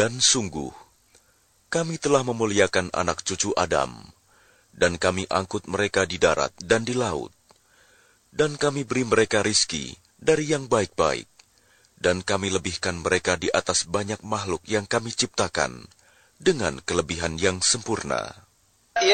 Dan sungguh, kami telah memuliakan anak cucu Adam, dan kami angkut mereka di darat dan di laut. Dan kami beri mereka rizki dari yang baik-baik, dan kami lebihkan mereka di atas banyak makhluk yang kami ciptakan, dengan kelebihan yang sempurna.